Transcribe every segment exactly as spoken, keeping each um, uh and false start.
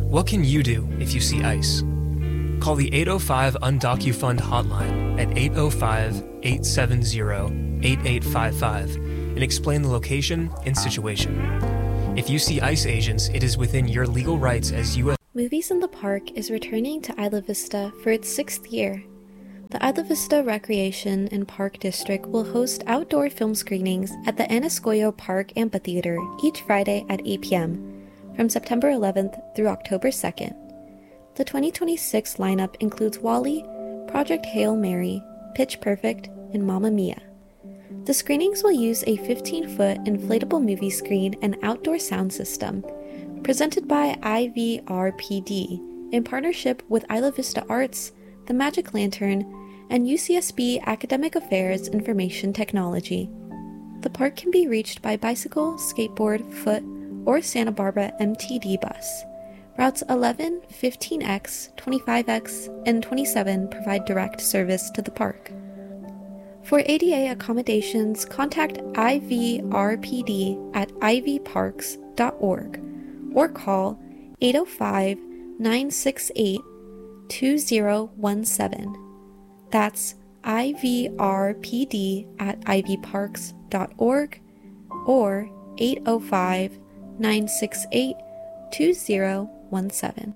What can you do if you see ice? Call the eight oh five UnDocuFund hotline at eight oh five, eight seven zero, eight eight five five and explain the location and situation. If you see ICE agents, it is within your legal rights as U S Movies in the Park is returning to Isla Vista for its sixth year. The Isla Vista Recreation and Park District will host outdoor film screenings at the Anascoyo Park Amphitheater each Friday at eight p.m. from September eleventh through October second. The twenty twenty-six lineup includes WALL-E, Project Hail Mary, Pitch Perfect, and Mamma Mia. The screenings will use a fifteen-foot inflatable movie screen and outdoor sound system, presented by I V R P D in partnership with Isla Vista Arts, the Magic Lantern, and U C S B Academic Affairs Information Technology. The park can be reached by bicycle, skateboard, foot, or Santa Barbara M T D bus. Routes eleven, fifteen X, twenty-five X, and twenty-seven provide direct service to the park. For A D A accommodations, contact I V R P D at I V parks dot org or call eight oh five, nine six eight, two oh one seven. That's I V R P D at I V parks dot org or eight oh five, nine six eight, two oh one seven.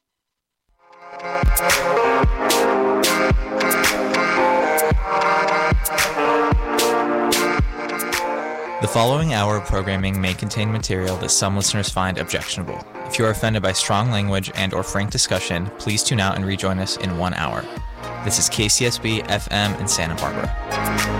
The following hour of programming may contain material that some listeners find objectionable. If you are offended by strong language and or frank discussion, please tune out and rejoin us in one hour. This is K C S B F M in Santa Barbara.